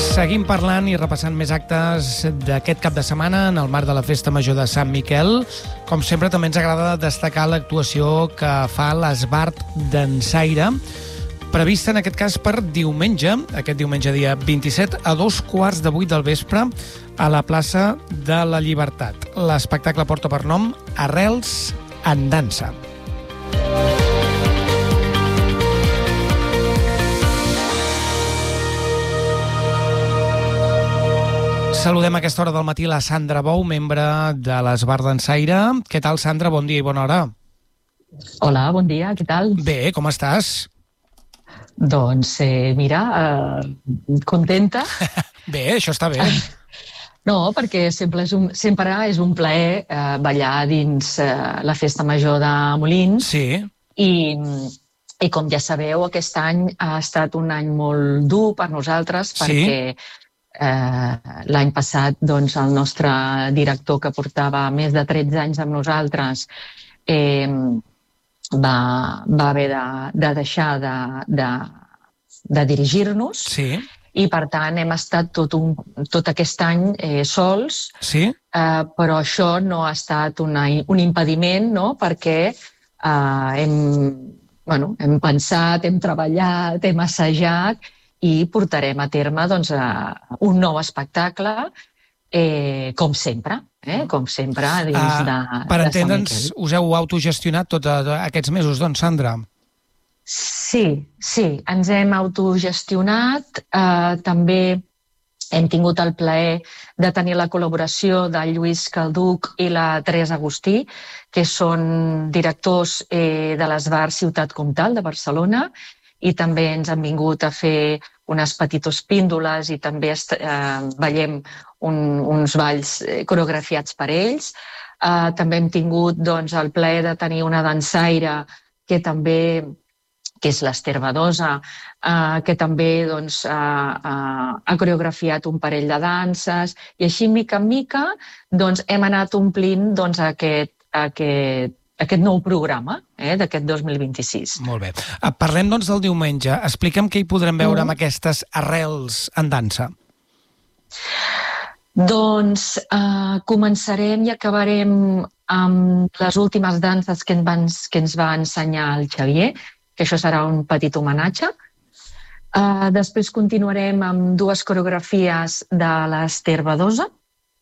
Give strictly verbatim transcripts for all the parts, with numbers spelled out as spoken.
Seguim parlant i repassant més actes d'aquest cap de setmana en el marc de la Festa Major de Sant Miquel. Com sempre, també ens agrada destacar l'actuació que fa l'Esbart Dansaire, prevista en aquest cas per diumenge, aquest diumenge dia vint-i-set, a dos quarts de vuit del vespre, a la plaça de la Llibertat. L'espectacle porta per nom Arrels en dansa. Saludem a aquesta hora del matí la Sandra Bou, membre de l'Esbart Dansaire. Què tal, Sandra? Bon dia i bona hora. Hola, bon dia, què tal? Bé, com estàs? Doncs, eh, mira, eh, contenta. Bé, això està bé. No, perquè sempre és un, sempre és un plaer eh, ballar dins eh, la Festa Major de Molins. Sí. I, I com ja sabeu, aquest any ha estat un any molt dur per nosaltres, perquè Sí. eh, l'any passat doncs, el nostre director, que portava més de tretze anys amb nosaltres, eh, va, va haver de, de deixar de, de, de dirigir-nos. Sí. I, per tant, hem estat tot, un, tot aquest any eh, sols, Sí. eh, però això no ha estat una, un impediment, no?, perquè eh, hem, bueno, hem pensat, hem treballat, hem assajat i portarem a terme doncs, uh, un nou espectacle, eh, com sempre, eh? com sempre, dins uh, de, per de entendre'ns, us heu autogestionat tots aquests mesos, doncs, Sandra? Sí, sí, ens hem autogestionat. Eh, també hem tingut el plaer de tenir la col·laboració de Lluís Calduc i la Teresa Agustí, que són directors eh, de l'Esbart Ciutat Comtal de Barcelona, i també ens han vingut a fer unes petites píndoles i també eh, ballem un, uns balls eh, coreografiats per ells. Eh, també hem tingut doncs, el plaer de tenir una dansaire que també que és l'Ester Badosa, eh, que també doncs, eh, eh, ha coreografiat un parell de danses, i així, mica en mica, doncs, hem anat omplint doncs, aquest, aquest, aquest nou programa eh, d'aquest dos mil vint-i-sis. Molt bé. Parlem, doncs, del diumenge. Explica'm què hi podrem veure amb aquestes arrels en dansa. Doncs eh, començarem i acabarem amb les últimes danses que ens, van, que ens va ensenyar el Xavier, que això serà un petit homenatge. Uh, després continuarem amb dues coreografies de l'Ester Badosa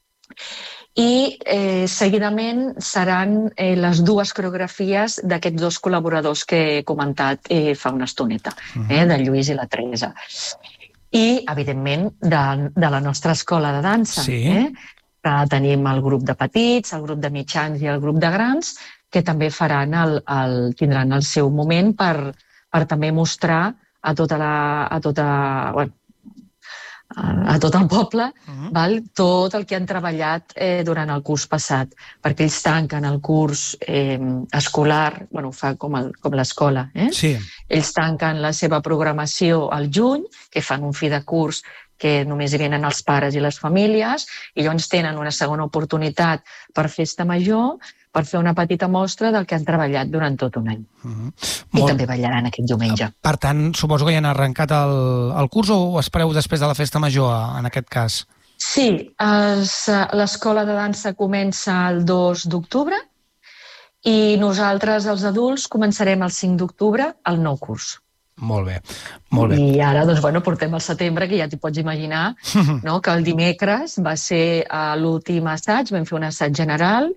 i eh, seguidament seran eh, les dues coreografies d'aquests dos col·laboradors que he comentat eh, fa una estoneta, eh, del Lluís i la Teresa. I, evidentment, de, de la nostra escola de dansa. Sí. Eh? Que tenim el grup de petits, el grup de mitjans i el grup de grans, que també faran el, el, tindran el seu moment per, per també mostrar a tota la, a tota, bueno, a, a tot el poble uh-huh. val, tot el que han treballat eh, durant el curs passat, perquè ells tanquen el curs eh, escolar, bueno, fa com, el, com l'escola, eh? Sí. Ells tanquen la seva programació al juny, que fan un fi de curs que només hi venen els pares i les famílies, i llavors tenen una segona oportunitat per Festa Major, per fer una petita mostra del que han treballat durant tot un any. Uh-huh. I Molt... també ballaran aquest diumenge. Per tant, suposo que ja han arrencat el, el curs o ho espereu després de la Festa Major, en aquest cas? Sí, es, l'escola de dansa comença el dos d'octubre i nosaltres, els adults, començarem el cinc d'octubre el nou curs. Molt bé, molt bé. I ara, doncs, bueno, portem al setembre, que ja t'hi pots imaginar, no? Que el dimecres va ser uh, l'últim assaig, vam fer un assaig general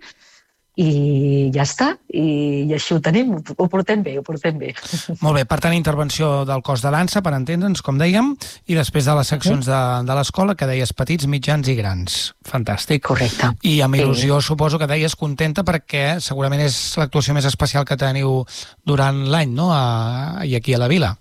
i ja està, i, i així ho tenim, ho, ho portem bé, ho portem bé. Molt bé, per tant, intervenció del cos de dansa, per entendre'ns, com dèiem, i després de les seccions de, de l'escola, que deies petits, mitjans i grans. Fantàstic. Correcte. I amb il·lusió, sí. Suposo que deies contenta perquè segurament és l'actuació més especial que teniu durant l'any, no?, a, i aquí a la vila.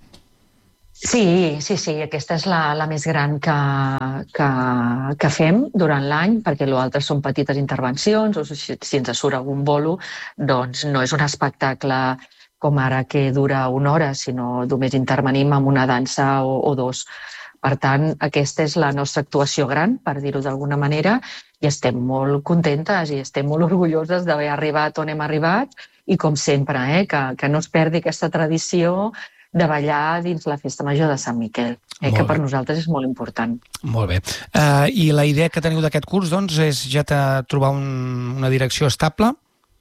Sí, sí, sí, aquesta és la, la més gran que, que, que fem durant l'any, perquè l'altre són petites intervencions, o si, si ens surt algun bolo, doncs no és un espectacle com ara que dura una hora, sinó només intervenim amb una dansa o, o dos. Per tant, aquesta és la nostra actuació gran, per dir-ho d'alguna manera, i estem molt contentes i estem molt orgulloses d'haver arribat on hem arribat, i com sempre, eh, que, que no es perdi aquesta tradició, de ballar dins la Festa Major de Sant Miquel, eh, que per nosaltres és molt important. Molt bé. Uh, I la idea que teniu d'aquest curs, doncs, és ja trobar un, una direcció estable?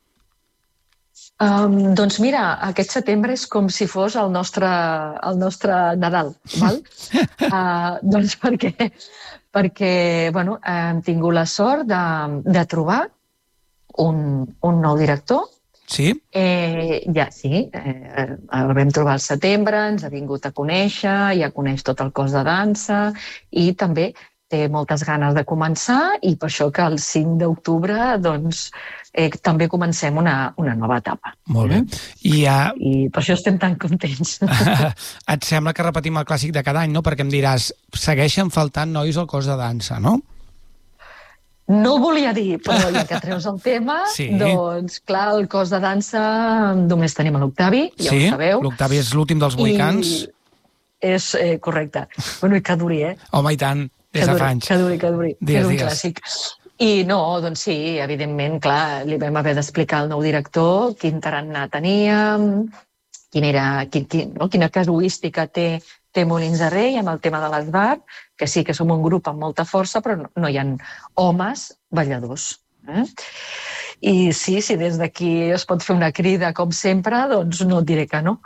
Um, doncs mira, aquest setembre és com si fos el nostre, el nostre Nadal, val? uh, doncs perquè, perquè bueno, hem tingut la sort de, de trobar un, un nou director. Sí? Eh, ja, sí, eh, el vam trobar al setembre, ens ha vingut a conèixer, ja coneix tot el cos de dansa i també té moltes ganes de començar i per això que el cinc d'octubre doncs, eh, també comencem una, una nova etapa. Molt bé. Mm? I, ja... I per això estem tan contents. Et sembla que repetim el clàssic de cada any, no? Perquè em diràs, segueixen faltant nois al cos de dansa, no? No ho volia dir, però ja que treus el tema, sí. Doncs clar, el cos de dansa només tenim l'Octavi, ja sí, ho sabeu. L'Octavi és l'últim dels mohicans. I és eh, correcte. Bueno, i que duri, eh? Home, i tant, des de fa anys. Que duri, que duri. Digues, és un digues. clàssic. I no, doncs sí, evidentment, clar, li vam haver d'explicar al nou director quin tarannà teníem, quin era, quin, quin, no? quina casuística té té Molins de Rei amb el tema de l'esbart, que sí que som un grup amb molta força, però no, no hi ha homes balladors. Eh? I sí, si des d'aquí es pot fer una crida, com sempre, doncs no et diré que no.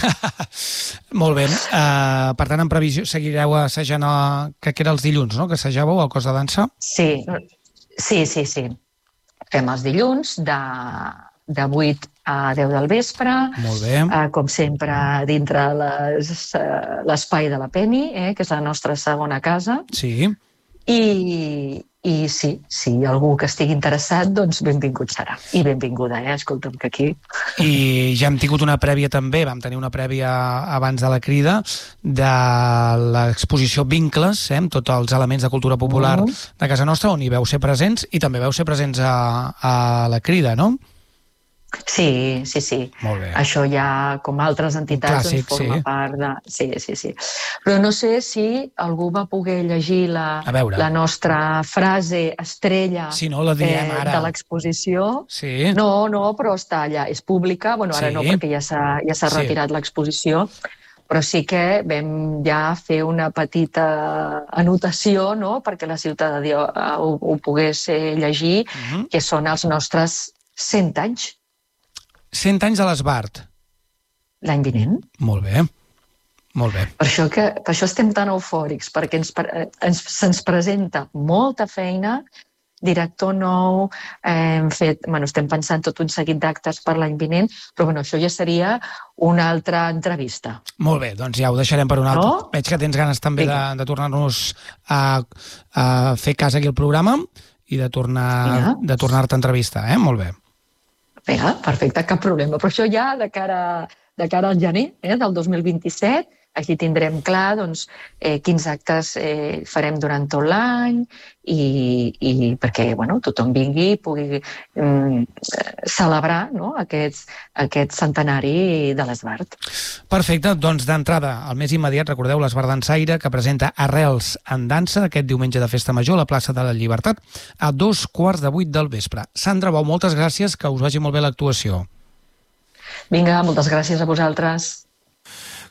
Molt bé. Uh, per tant, en previsió, seguireu assajant, a... que era els dilluns, no?, que assajàveu al cos de dansa? Sí, sí, sí. sí. Fem els dilluns de, de vuit a deu del vespre. Molt bé. Uh, com sempre, dintre les, uh, l'espai de la Penny, eh, que és la nostra segona casa. Sí. I, i sí, si hi ha algú que estigui interessat, doncs benvingut serà. I benvinguda, eh? Escolta'm, que aquí... I ja hem tingut una prèvia també, vam tenir una prèvia abans de la crida, de l'exposició Vincles, eh, amb tots els elements de cultura popular uh-huh. de casa nostra, on hi veu ser presents, i també veu ser presents a, a la crida, no? Sí, sí, sí. Molt bé. Això ja, com altres entitats, clàssic, doncs, forma sí. part de... Sí, sí, sí. Però no sé si algú va poder llegir la, la nostra frase estrella sí, no, la diem eh, ara. de l'exposició. Sí. No, no, però està allà. És pública. Bueno, ara sí. no, perquè ja s'ha ja s'ha sí. retirat l'exposició. Però sí que vam ja fer una petita anotació, no?, perquè la ciutadania ho, ho pogués llegir, uh-huh. que són els nostres cent anys. cent anys de l'Esbart. L'any vinent. Molt bé, molt bé. Per això, que, per això estem tan eufòrics, perquè ens, ens, se'ns presenta molta feina, director nou, eh, hem fet, bueno, estem pensant tot un seguit d'actes per l'any vinent, però bueno, això ja seria una altra entrevista. Molt bé, doncs ja ho deixarem per un altre. No? Veig que tens ganes també de, de tornar-nos a, a fer cas aquí al programa i de, tornar, de tornar-te a entrevistar, eh? Molt bé. Vinga, perfecte, cap problema. Però això ja de cara, de cara al gener eh, del dos mil vint-i-set, aquí tindrem clar doncs, eh, quins actes eh, farem durant tot l'any i, i perquè bueno, tothom vingui i pugui mm, celebrar no, aquest, aquest centenari de l'Esbart. Perfecte, doncs d'entrada, al més immediat, recordeu l'Esbart Dansaire, que presenta Arrels en dansa aquest diumenge de Festa Major a la plaça de la Llibertat a dos quarts de vuit del vespre. Sandra Bou, moltes gràcies, que us vagi molt bé l'actuació. Vinga, moltes gràcies a vosaltres.